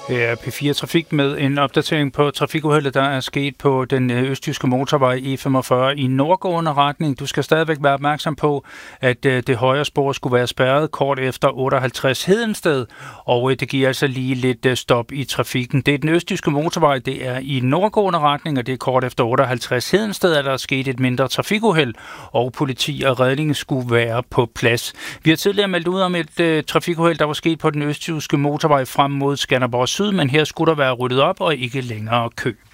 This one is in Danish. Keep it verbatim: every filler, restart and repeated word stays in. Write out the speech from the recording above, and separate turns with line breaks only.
Ja, P fire Trafik med en opdatering på trafikuheldet, der er sket på den østjyske motorvej E femogfyrre i nordgående retning. Du skal stadigvæk være opmærksom på, at det højre spor skulle være spærret kort efter otteoghalvtreds Hedensted, og det giver altså lige lidt stop i trafikken. Det er den østjyske motorvej, det er i nordgående retning, og det er kort efter otteoghalvtreds Hedensted, at der er sket et mindre trafikuheld, og politi og redning skulle være på plads. Vi har tidligere meldt ud om et uh, trafikuheld, der var sket på den østjyske motorvej frem mod Skanderborg Syd, men her skulle der være ryddet op og ikke længere kø.